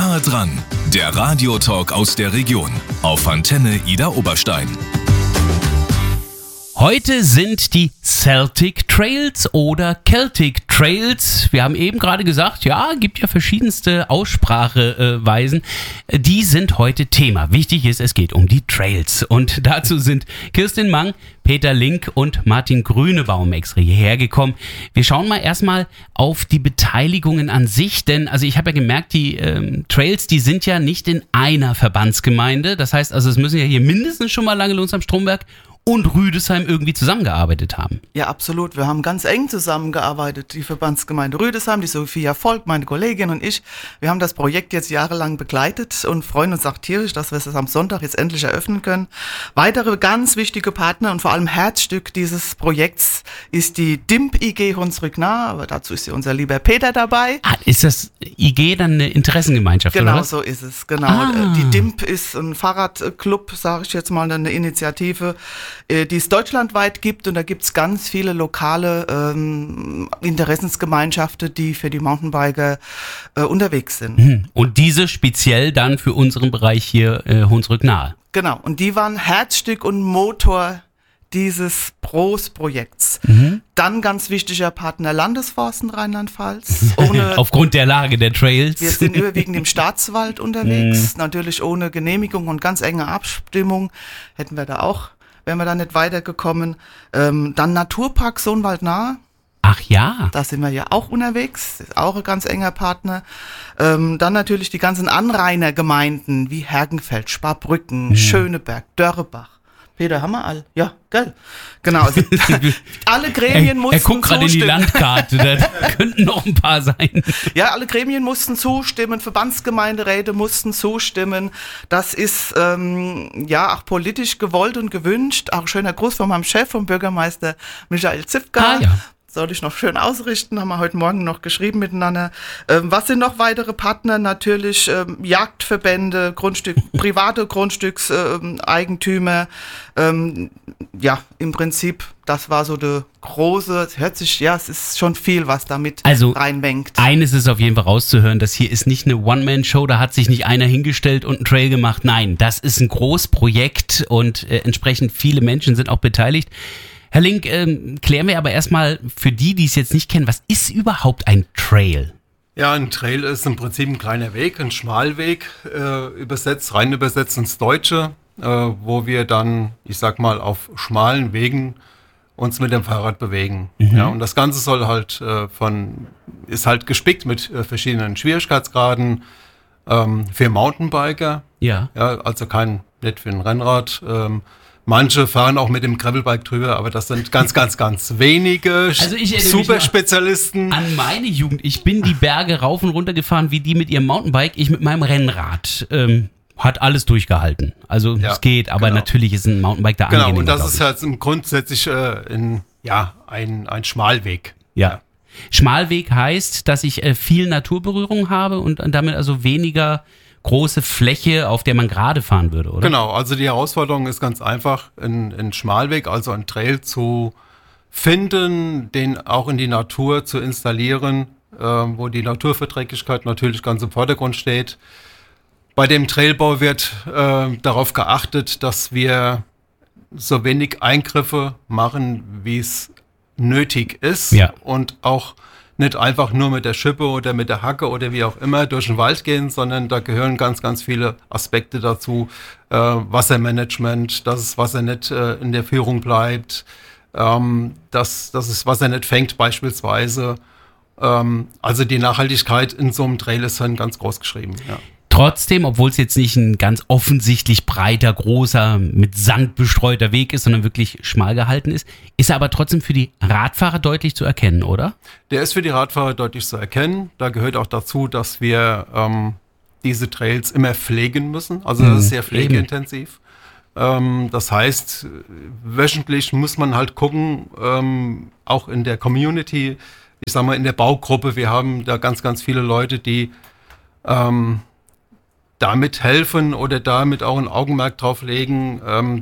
Nahe dran, der Radiotalk aus der Region auf Antenne Idar Oberstein. Heute sind die Celtic Trails oder Celtic Trails. Wir haben eben gerade gesagt, ja, gibt ja verschiedenste Ausspracheweisen. Die sind heute Thema. Wichtig ist, es geht um die Trails. Und dazu sind Kirstin Mang, Peter Link und Martin Grünebaum extra hierher gekommen. Wir schauen mal erstmal auf die Beteiligungen an sich, denn also ich habe ja gemerkt, die Trails, die sind ja nicht in einer Verbandsgemeinde. Das heißt also, es müssen ja hier mindestens schon mal Langelohns am Stromberg und Rüdesheim irgendwie zusammengearbeitet haben. Ja, absolut. Wir haben ganz eng zusammengearbeitet, die Verbandsgemeinde Rüdesheim, die Sophia Volk, meine Kollegin und ich. Wir haben das Projekt jetzt jahrelang begleitet und freuen uns auch tierisch, dass wir es am Sonntag jetzt endlich eröffnen können. Weitere ganz wichtige Partner und vor allem Herzstück dieses Projekts ist die DIMP IG Hunsrück-Nah, aber dazu ist ja unser lieber Peter dabei. Ah, ist das IG dann eine Interessengemeinschaft, genau, oder was? So ist es, genau. Die DIMP ist ein Fahrradclub, sage ich jetzt mal, eine Initiative, die es deutschlandweit gibt, und da gibt es ganz viele lokale Interessensgemeinschaften, die für die Mountainbiker unterwegs sind. Und diese speziell dann für unseren Bereich hier Hunsrück-Nahe. Genau, und die waren Herzstück und Motor dieses Projekts. Dann ganz wichtiger Partner Landesforsten Rheinland-Pfalz. Aufgrund der Lage der Trails. Wir sind überwiegend im Staatswald unterwegs, natürlich ohne Genehmigung und ganz enge Abstimmung hätten wir da auch, wären wir da nicht weitergekommen. Dann Naturpark Sohnwald-Nah. Ach ja. Da sind wir ja auch unterwegs, ist auch ein ganz enger Partner. Dann natürlich die ganzen Anrainergemeinden wie Hergenfeld, Sparbrücken, Schöneberg, Dörrebach. Peter, haben wir alle? Ja, gell? Genau, also alle Gremien mussten Er guckt gerade in die Landkarte, da könnten noch ein paar sein. Ja, alle Gremien mussten zustimmen, Verbandsgemeinderäte mussten zustimmen. Das ist auch politisch gewollt und gewünscht. Auch ein schöner Gruß von meinem Chef, vom Bürgermeister Michael Zipka. Ja. Soll ich noch schön ausrichten, haben wir heute Morgen noch geschrieben miteinander. Was sind noch weitere Partner? Natürlich Jagdverbände, private Grundstückseigentümer. Im Prinzip, das war so der große, es ist schon viel, was damit reinmengt. Eines ist auf jeden Fall rauszuhören, das hier ist nicht eine One-Man-Show, da hat sich nicht einer hingestellt und einen Trail gemacht. Nein, das ist ein Großprojekt und entsprechend viele Menschen sind auch beteiligt. Herr Link, klären wir aber erstmal für die es jetzt nicht kennen, was ist überhaupt ein Trail? Ja, ein Trail ist im Prinzip ein kleiner Weg, ein Schmalweg, rein übersetzt ins Deutsche, wo wir dann, ich sag mal, auf schmalen Wegen uns mit dem Fahrrad bewegen. Ja, und das Ganze soll ist halt gespickt mit verschiedenen Schwierigkeitsgraden für Mountainbiker. Ja, also nicht für ein Rennrad. Manche fahren auch mit dem Gravelbike drüber, aber das sind ganz, ganz, ganz wenige Superspezialisten. An meine Jugend. Ich bin die Berge rauf und runter gefahren, wie die mit ihrem Mountainbike, ich mit meinem Rennrad. Hat alles durchgehalten. Also es geht, aber natürlich ist ein Mountainbike da angenehmer. Genau, und das ist halt grundsätzlich ein Schmalweg. Ja. Schmalweg heißt, dass ich viel Naturberührung habe und damit also weniger große Fläche, auf der man gerade fahren würde, oder? Genau, also die Herausforderung ist ganz einfach, einen Schmalweg, also einen Trail zu finden, den auch in die Natur zu installieren, wo die Naturverträglichkeit natürlich ganz im Vordergrund steht. Bei dem Trailbau wird darauf geachtet, dass wir so wenig Eingriffe machen, wie es nötig ist, und auch nicht einfach nur mit der Schippe oder mit der Hacke oder wie auch immer durch den Wald gehen, sondern da gehören ganz, ganz viele Aspekte dazu. Wassermanagement, dass das Wasser nicht in der Führung bleibt, dass das Wasser nicht fängt beispielsweise. Also die Nachhaltigkeit in so einem Trail ist dann ganz groß geschrieben. Ja. Trotzdem, obwohl es jetzt nicht ein ganz offensichtlich breiter, großer, mit Sand bestreuter Weg ist, sondern wirklich schmal gehalten ist er aber trotzdem für die Radfahrer deutlich zu erkennen, oder? Der ist für die Radfahrer deutlich zu erkennen. Da gehört auch dazu, dass wir diese Trails immer pflegen müssen. Also das ist sehr pflegeintensiv. Das heißt, wöchentlich muss man halt gucken, auch in der Community, ich sag mal in der Baugruppe, wir haben da ganz, ganz viele Leute, die damit helfen oder damit auch ein Augenmerk drauf legen,